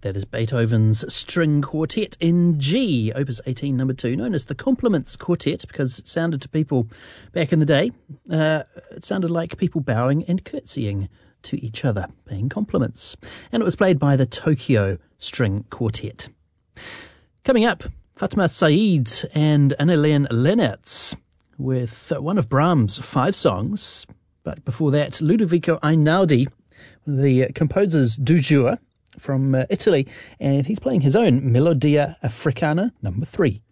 That is Beethoven's String Quartet in G, Opus 18, number 2, known as the Compliments Quartet, because it sounded to people back in the day, it sounded like people bowing and curtsying to each other, paying compliments. And it was played by the Tokyo String Quartet. Coming up, Fatma Said and Annelien Lennertz with one of Brahms' 5 songs. But before that, Ludovico Einaudi, one of the composers du jour from Italy, and he's playing his own Melodia Africana number 3.